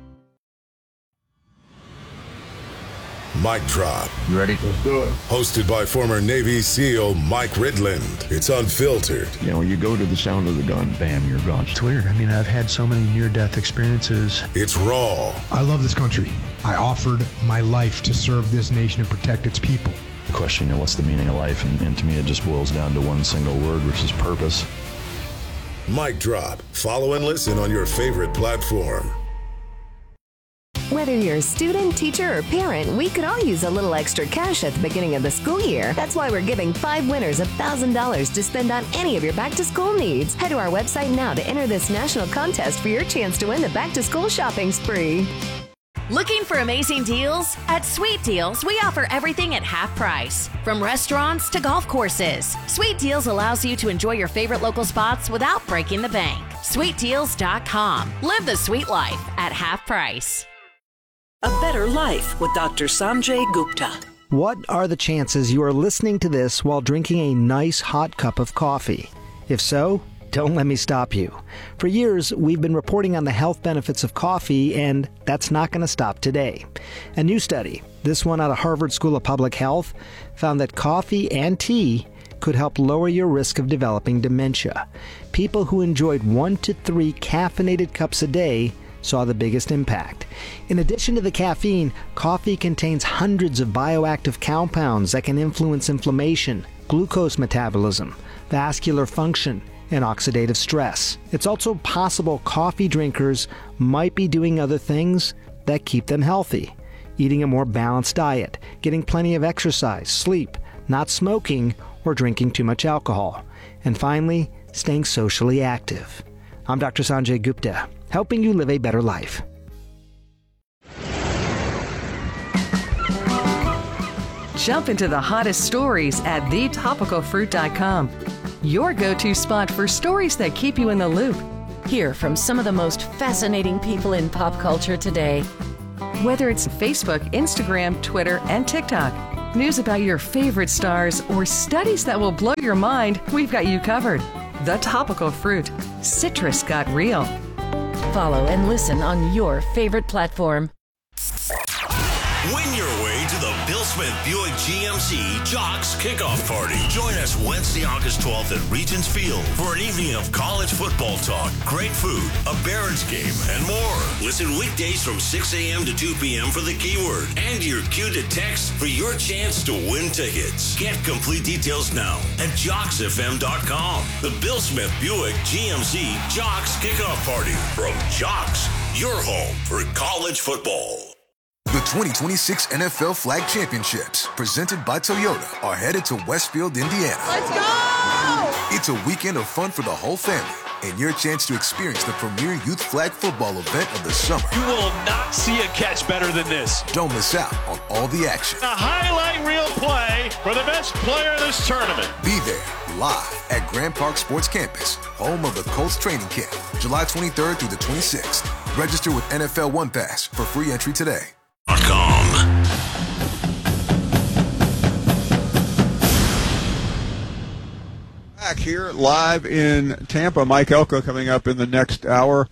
Mic Drop. You ready? Let's do it. Hosted by former Navy SEAL Mike Ridland. It's unfiltered. You know, you go to the sound of the gun, bam, you're gone. It's weird. I mean, I've had so many near-death experiences. It's raw. I love this country. I offered my life to serve this nation and protect its people. The question, you know, what's the meaning of life? And, and to me, it just boils down to one single word, which is purpose. Mic Drop. Follow and listen on your favorite platform. Whether you're a student, teacher, or parent, we could all use a little extra cash at the beginning of the school year. That's why we're giving five winners one thousand dollars to spend on any of your back-to-school needs. Head to our website now to enter this national contest for your chance to win the back-to-school shopping spree. Looking for amazing deals? At Sweet Deals, we offer everything at half price. From restaurants to golf courses, Sweet Deals allows you to enjoy your favorite local spots without breaking the bank. sweet deals dot com. Live the sweet life at half price. A Better Life with Doctor Sanjay Gupta. What are the chances you are listening to this while drinking a nice hot cup of coffee? If so, don't let me stop you. For years, we've been reporting on the health benefits of coffee, and that's not going to stop today. A new study, this one out of Harvard School of Public Health, found that coffee and tea could help lower your risk of developing dementia. People who enjoyed one to three caffeinated cups a day saw the biggest impact. In addition to the caffeine, coffee contains hundreds of bioactive compounds that can influence inflammation, glucose metabolism, vascular function, and oxidative stress. It's also possible coffee drinkers might be doing other things that keep them healthy. eating a more balanced diet, getting plenty of exercise, sleep, not smoking, or drinking too much alcohol. And finally, staying socially active. I'm Doctor Sanjay Gupta, helping you live a better life. Jump into the hottest stories at the topical fruit dot com. Your go-to spot for stories that keep you in the loop. Hear from some of the most fascinating people in pop culture today. Whether it's Facebook, Instagram, Twitter, and TikTok, news about your favorite stars, or studies that will blow your mind, we've got you covered. The Topical Fruit. Citrus got real. Follow and listen on your favorite platform. Win your way to the Bill Smith Buick G M C Jocks Kickoff Party. Join us Wednesday, August twelfth at Regents Field for an evening of college football talk, great food, a Barons game, and more. Listen weekdays from six a.m. to two p.m. for the keyword and your cue to text for your chance to win tickets. Get complete details now at jocks f m dot com. The Bill Smith Buick G M C Jocks Kickoff Party from Jocks, your home for college football. The twenty twenty-six N F L Flag Championships, presented by Toyota, are headed to Westfield, Indiana. Let's go! It's a weekend of fun for the whole family and your chance to experience the premier youth flag football event of the summer. You will not see a catch better than this. Don't miss out on all the action. A highlight reel play for the best player in this tournament. Be there live at Grand Park Sports Campus, home of the Colts training camp, July twenty-third through the twenty-sixth. Register with N F L One Pass for free entry today. Back here live in Tampa, Mike Elko coming up in the next hour.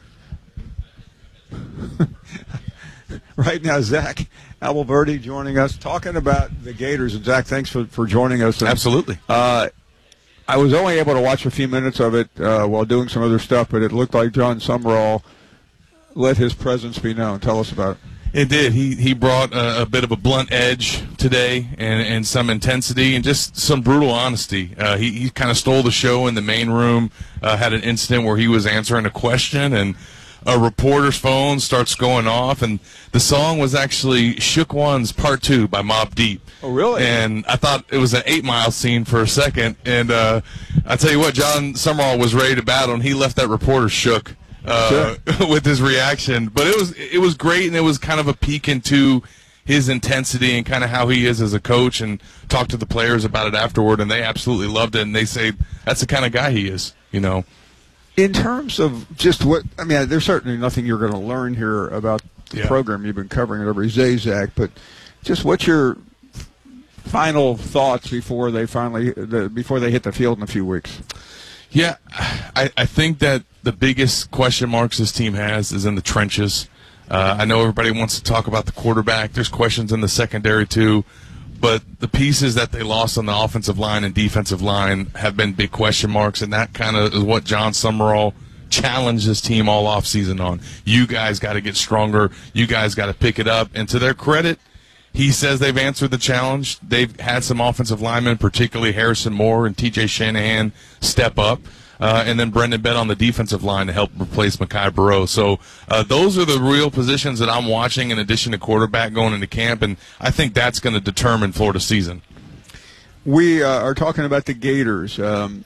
Right now, Zach Abolverdi joining us, talking about the Gators. And Zach, thanks for, for joining us. And, Absolutely. Uh, I was only able to watch a few minutes of it uh, while doing some other stuff, but it looked like John Sumrall let his presence be known. Tell us about it. It did. He he brought a, a bit of a blunt edge today, and, and some intensity, and just some brutal honesty. Uh, he he kind of stole the show in the main room. Uh, had an incident where he was answering a question, and a reporter's phone starts going off, and the song was actually Shook Ones Part Two by Mobb Deep. Oh, really? And I thought it was an Eight Mile scene for a second, and uh, I tell you what, John Sumrall was ready to battle, and he left that reporter shook. Uh, sure. With his reaction, but it was it was great, and it was kind of a peek into his intensity and kind of how he is as a coach, and talked to the players about it afterward, and they absolutely loved it, and they say that's the kind of guy he is, you know. In terms of just what, I mean, there's certainly nothing you're going to learn here about the yeah. program you've been covering it every day, Zach, but just what's your final thoughts before they finally the, before they hit the field in a few weeks? Yeah, I, I think that the biggest question marks this team has is in the trenches. Uh, I know everybody wants to talk about the quarterback. There's questions in the secondary too, but the pieces that they lost on the offensive line and defensive line have been big question marks, and that kind of is what John Sumrall challenged his team all offseason on. You guys got to get stronger. You guys got to pick it up. And to their credit, he says they've answered the challenge. They've had some offensive linemen, particularly Harrison Moore and T J Shanahan, step up. Uh, and then Brendan Bett on the defensive line to help replace Mekhi Burrow. So uh, those are the real positions that I'm watching in addition to quarterback going into camp, and I think that's going to determine Florida's season. We uh, are talking about the Gators. Um,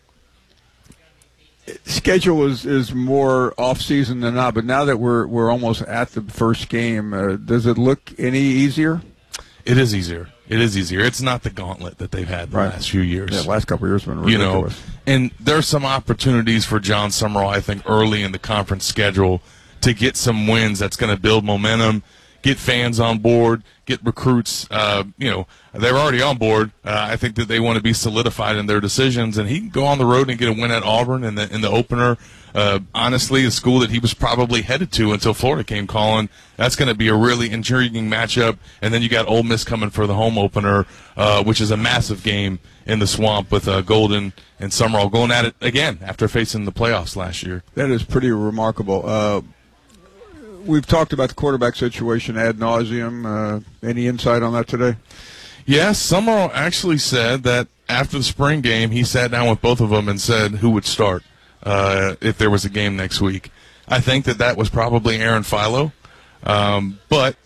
schedule is, is more off-season than not, but now that we're we're almost at the first game, uh, does it look any easier? It is easier. It is easier. It's not the gauntlet that they've had the right. last few years. Yeah, the last couple of years have been ridiculous. You know, and there's some opportunities for John Sumrall, I think, early in the conference schedule to get some wins that's going to build momentum, get fans on board, get recruits. Uh, you know, they're already on board. Uh, I think that they want to be solidified in their decisions, and he can go on the road and get a win at Auburn in the in the opener. Uh, honestly, the school that he was probably headed to until Florida came calling. That's going to be a really intriguing matchup. And then you got Ole Miss coming for the home opener, uh, which is a massive game in the Swamp with uh, Golden and Sumrall going at it again after facing the playoffs last year. That is pretty remarkable. Uh, we've talked about the quarterback situation ad nauseum. Uh, any insight on that today? Yes, Sumrall actually said that after the spring game, he sat down with both of them and said who would start. Uh, if there was a game next week. I think that that was probably Aaron Philo. Um, but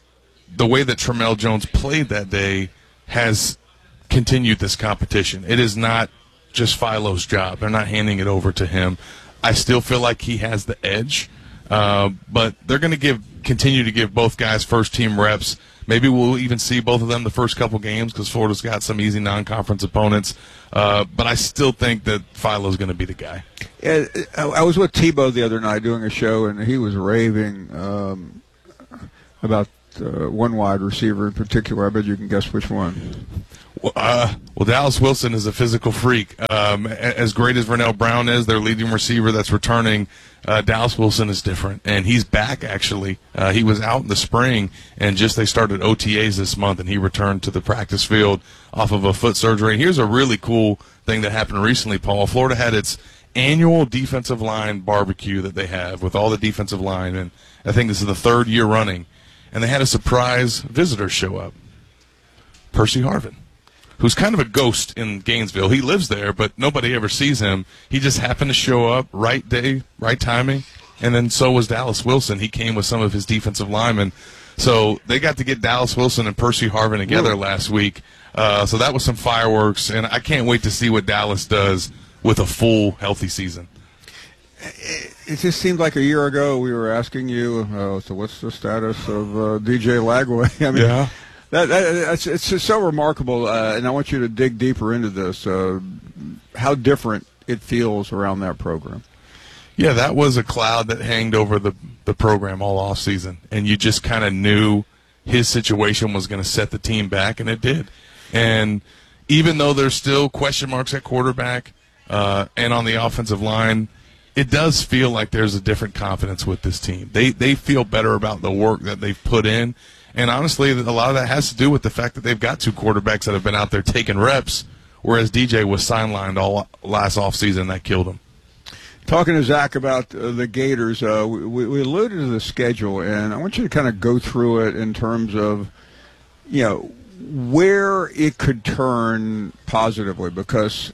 the way that Tramel Jones played that day has continued this competition. It is not just Philo's job. They're not handing it over to him. I still feel like he has the edge, uh, but they're going to give continue to give both guys first-team reps. Maybe we'll even see both of them the first couple games because Florida's got some easy non-conference opponents. Uh, but I still think that Philo's going to be the guy. Yeah, I was with Tebow the other night doing a show, and he was raving um, about uh, one wide receiver in particular. I bet you can guess which one. Well, uh, well, Dallas Wilson is a physical freak. Um, as great as Vernell Brown is, their leading receiver that's returning, uh, Dallas Wilson is different, and he's back, actually. Uh, he was out in the spring, and just they started O T As this month, and he returned to the practice field off of a foot surgery. And here's a really cool thing that happened recently, Paul. Florida had its annual defensive line barbecue that they have with all the defensive line, and I think this is the third year running, and they had a surprise visitor show up, Percy Harvin, who's kind of a ghost in Gainesville. He lives there, but nobody ever sees him. He just happened to show up, right day, right timing, and then so was Dallas Wilson. He came with some of his defensive linemen. So they got to get Dallas Wilson and Percy Harvin together Whoa. last week. Uh, so that was some fireworks, and I can't wait to see what Dallas does with a full, healthy season. It just seemed like a year ago we were asking you, uh, so what's the status of uh, D J Lagway? I mean, yeah. That, that, that's, it's just so remarkable, uh, and I want you to dig deeper into this, uh, how different it feels around that program. Yeah, that was a cloud that hanged over the, the program all off season, and you just kind of knew his situation was going to set the team back, and it did. And even though there's still question marks at quarterback uh, and on the offensive line, it does feel like there's a different confidence with this team. They they feel better about the work that they've put in. And honestly, a lot of that has to do with the fact that they've got two quarterbacks that have been out there taking reps, whereas D J was sidelined all last offseason, and that killed him. Talking to Zach about uh, the Gators, uh, we, we alluded to the schedule, and I want you to kind of go through it in terms of, you know, where it could turn positively, because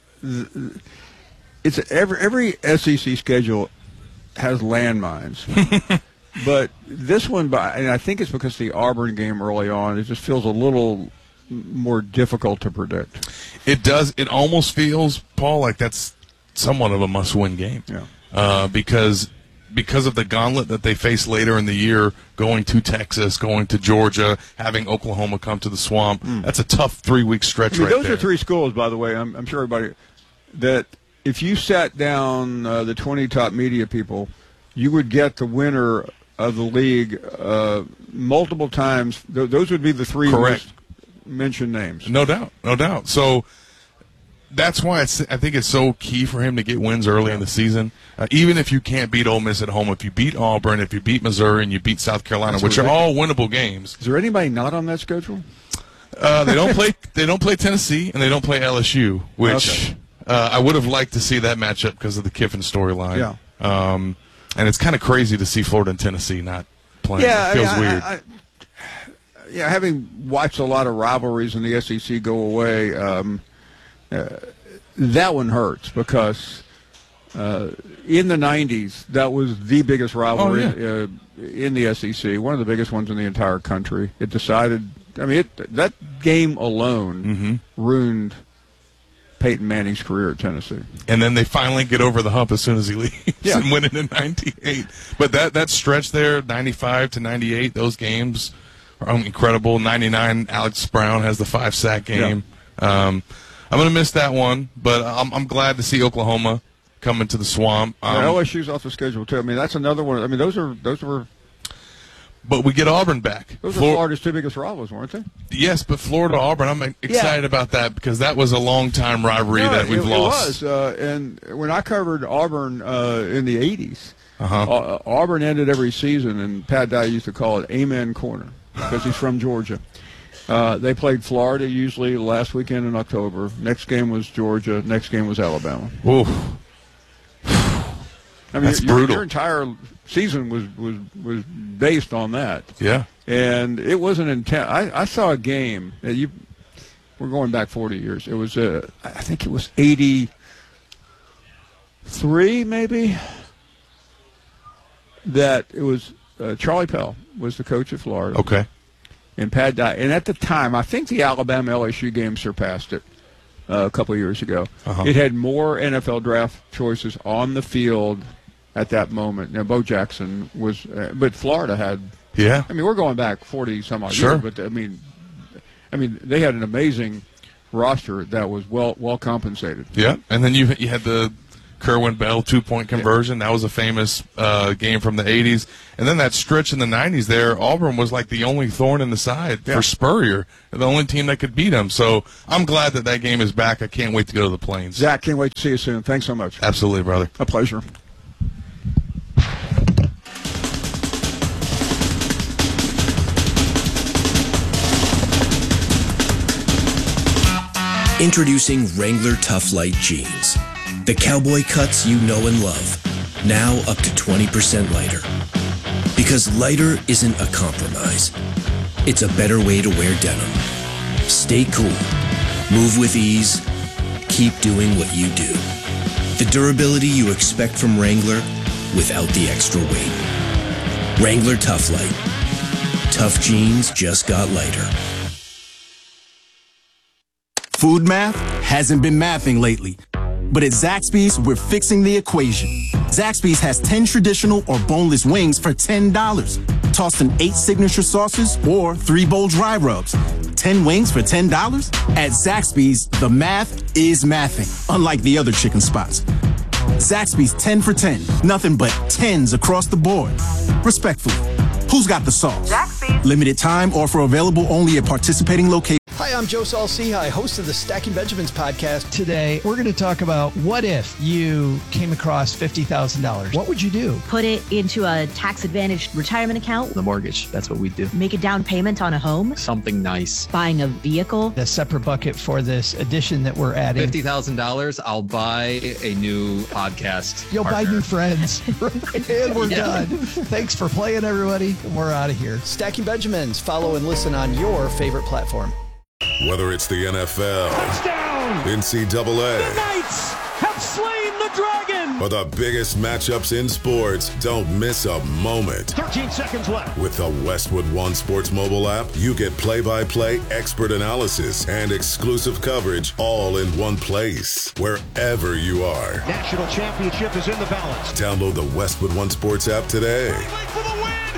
it's every every S E C schedule has landmines. But this one, by, and I think it's because the Auburn game early on, it just feels a little more difficult to predict. It does. It almost feels, Paul, like that's somewhat of a must-win game. Yeah. Uh, because because of the gauntlet that they face later in the year, going to Texas, going to Georgia, having Oklahoma come to the Swamp. Mm. That's a tough three-week stretch I mean, right those there. Those are three schools, by the way. I'm, I'm sure everybody that if you sat down uh, the twenty top media people, you would get the winner of the league uh, multiple times. Th- those would be the three Correct. mentioned names. No doubt, no doubt. So that's why it's, I think it's so key for him to get wins early yeah. in the season. Uh, even if you can't beat Ole Miss at home, if you beat Auburn, if you beat Missouri, and you beat South Carolina, that's which ridiculous. Are all winnable games. Is there anybody not on that schedule? Uh, they don't play. They don't play Tennessee, and they don't play L S U, which okay. uh, I would have liked to see that matchup because of the Kiffin storyline. Yeah. Um, And it's kind of crazy to see Florida and Tennessee not playing. Yeah, it feels I mean, weird. I, I, yeah, having watched a lot of rivalries in the S E C go away, um, uh, that one hurts because uh, in the nineties, that was the biggest rivalry oh, yeah. uh, in the S E C, one of the biggest ones in the entire country. It decided, I mean, it, that game alone mm-hmm. ruined Peyton Manning's career at Tennessee. And then they finally get over the hump as soon as he leaves yeah. and win it in ninety-eight. But that, that stretch there, ninety-five to ninety-eight, those games are incredible. ninety-nine, Alex Brown has the five-sack game. Yeah. Um, I'm going to miss that one, but I'm, I'm glad to see Oklahoma coming to the Swamp. Um, yeah, L S U's off the schedule, too. I mean, that's another one. I mean, those are those were... But we get Auburn back. Those Flor- are Florida's two biggest rivals, weren't they? Yes, but Florida-Auburn, I'm excited yeah. about that because that was a long-time rivalry no, that we've it, lost. It was, uh, and when I covered Auburn uh, in the eighties, uh-huh. uh, Auburn ended every season, and Pat Dye used to call it Amen Corner because he's from Georgia. Uh, they played Florida usually last weekend in October. Next game was Georgia. Next game was Alabama. Oof. I mean, That's your, brutal. Your entire season was, was, was based on that. Yeah. And it wasn't intense. I, I saw a game. Uh, you, we're going back forty years. It was, uh, I think it was eighty-three, maybe, that it was uh, Charlie Pell was the coach of Florida. Okay. in Pad Dye. And at the time, I think the Alabama-L S U game surpassed it uh, a couple of years ago. Uh-huh. It had more N F L draft choices on the field at that moment. Now, Bo Jackson was, uh, but Florida had. Yeah. I mean, we're going back forty some odd sure. years, but I mean, I mean, they had an amazing roster that was well well compensated. Yeah, and then you you had the Kerwin Bell two-point conversion. Yeah. That was a famous uh, game from the eighties. And then that stretch in the nineties there, Auburn was like the only thorn in the side yeah. for Spurrier, the only team that could beat him. So I'm glad that that game is back. I can't wait to go to the Plains. Zach, can't wait to see you soon. Thanks so much. Absolutely, brother. A pleasure. Introducing Wrangler Tough Light Jeans. The cowboy cuts you know and love. Now up to twenty percent lighter. Because lighter isn't a compromise. It's a better way to wear denim. Stay cool. Move with ease. Keep doing what you do. The durability you expect from Wrangler without the extra weight. Wrangler Tough Light. Tough jeans just got lighter. Food math hasn't been mathing lately. But at Zaxby's, we're fixing the equation. Zaxby's has ten traditional or boneless wings for ten dollars. Toss in eight signature sauces or three bold dry rubs. ten wings for ten dollars? At Zaxby's, the math is mathing, unlike the other chicken spots. Zaxby's ten for ten. Nothing but tens across the board. Respectfully, who's got the sauce? Zaxby's. Limited time offer available only at participating locations. Hi, I'm Joe Saul-Sehy, host of the Stacking Benjamins podcast. Today, we're going to talk about what if you came across fifty thousand dollars? What would you do? Put it into a tax-advantaged retirement account. The mortgage, that's what we do. Make a down payment on a home. Something nice. Buying a vehicle. The separate bucket for this edition that we're adding. fifty thousand dollars, I'll buy a new podcast You'll partner. buy new friends. And we're yeah. done. Thanks for playing, everybody. We're out of here. Stacking Benjamins. Follow and listen on your favorite platform. Whether it's the N F L, touchdown, N C double A, the Knights have slain the dragon, or the biggest matchups in sports, don't miss a moment. thirteen seconds left. With the Westwood One Sports mobile app, you get play-by-play expert analysis and exclusive coverage all in one place, wherever you are. National championship is in the balance. Download the Westwood One Sports app today. For the win.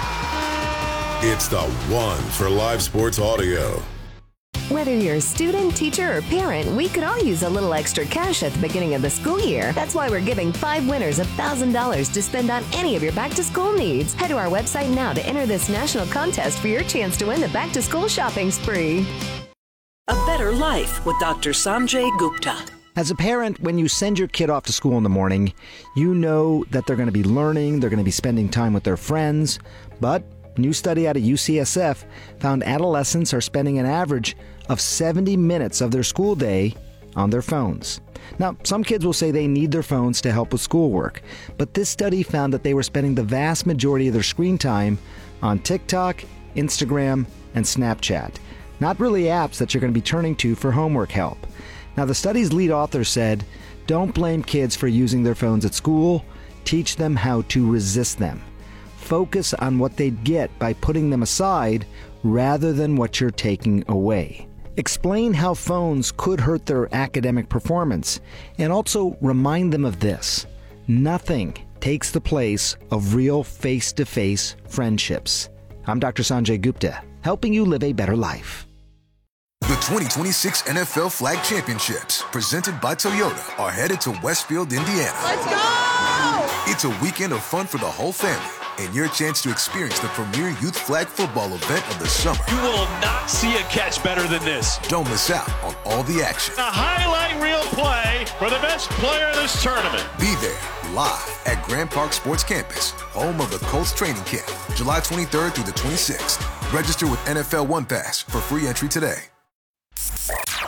Yeah! It's the one for live sports audio. Whether you're a student, teacher, or parent, we could all use a little extra cash at the beginning of the school year. That's why we're giving five winners one thousand dollars to spend on any of your back-to-school needs. Head to our website now to enter this national contest for your chance to win the back-to-school shopping spree. A Better Life with Doctor Sanjay Gupta. As a parent, when you send your kid off to school in the morning, you know that they're going to be learning, they're going to be spending time with their friends, but a new study out of U C S F found adolescents are spending an average of seventy minutes of their school day on their phones. Now, some kids will say they need their phones to help with schoolwork, but this study found that they were spending the vast majority of their screen time on TikTok, Instagram, and Snapchat. Not really apps that you're going to be turning to for homework help. Now, the study's lead author said, don't blame kids for using their phones at school. Teach them how to resist them. Focus on what they'd get by putting them aside rather than what you're taking away. Explain how phones could hurt their academic performance, and also remind them of this. Nothing takes the place of real face-to-face friendships. I'm Doctor Sanjay Gupta, helping you live a better life. The twenty twenty-six N F L Flag Championships, presented by Toyota, are headed to Westfield, Indiana. Let's go! It's a weekend of fun for the whole family, and your chance to experience the premier youth flag football event of the summer. You will not see a catch better than this. Don't miss out on all the action. A highlight reel play for the best player of this tournament. Be there, live at Grand Park Sports Campus, home of the Colts training camp, July twenty-third through the twenty-sixth. Register with N F L One Pass for free entry today.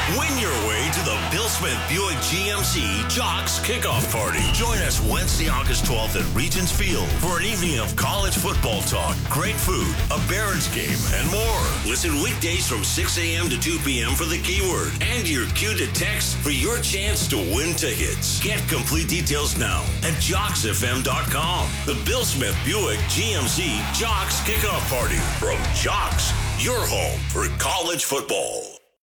Win your way to the Bill Smith Buick G M C Jocks Kickoff Party. Join us Wednesday, August twelfth at Regents Field for an evening of college football talk, great food, a Barons game, and more. Listen weekdays from six a.m. to two p.m. for the keyword and your cue to text for your chance to win tickets. Get complete details now at jocks f m dot com. The Bill Smith Buick G M C Jocks Kickoff Party from Jocks, your home for college football.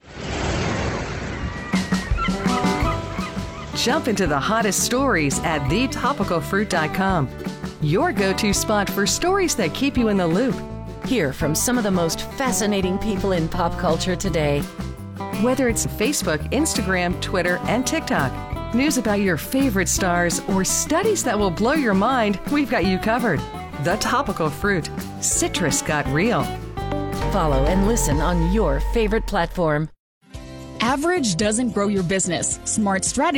Jump into the hottest stories at the topical fruit dot com. Your go-to spot for stories that keep you in the loop. Hear from some of the most fascinating people in pop culture today. Whether it's Facebook, Instagram, Twitter, and TikTok, news about your favorite stars, or studies that will blow your mind, we've got you covered. The Topical Fruit. Citrus got real. Follow and listen on your favorite platform. Average doesn't grow your business. Smart strategy